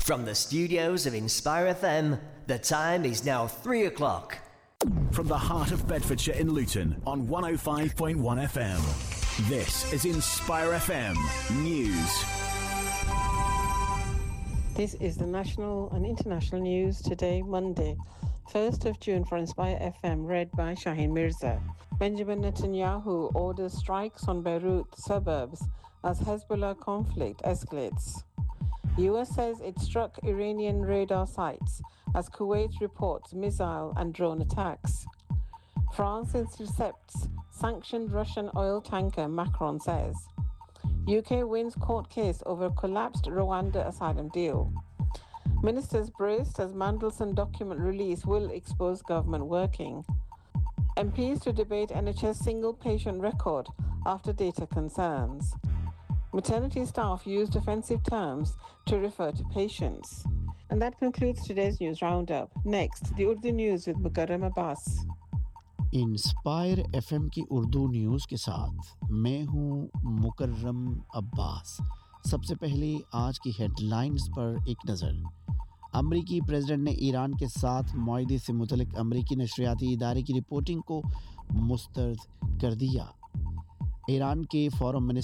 From the studios of Inspire FM, the time is now 3 o'clock. From the heart of Bedfordshire in Luton on 105.1 FM. This is Inspire FM News. This is the national and international news today, Monday, 1st of June for Inspire FM, read by Shaheen Mirza. Benjamin Netanyahu orders strikes on Beirut suburbs as Hezbollah conflict escalates. US says it struck Iranian radar sites as Kuwait reports missile and drone attacks. France intercepts sanctioned Russian oil tanker, Macron says. UK wins court case over collapsed Rwanda asylum deal. Ministers braced as Mandelson document release will expose government working. MPs to debate NHS single patient record after data concerns. Maternity staff used offensive terms to refer to patients. And that concludes today's news roundup. Next, the Urdu news with Mukarram Abbas. Inspire FM की Urdu news के साथ मैं हूं मुकर्रम अब्बास। सबसे पहले आज की headlines पर एक नज़र। अमरीकी प्रेसिडेंट ने ईरान के साथ मुआहदे से मुतल्लिक अमरीकी नशरियाती इदारे की रिपोर्टिंग को मुस्तरद कर दिया। ईरान के फॉरेन मिनिस्टर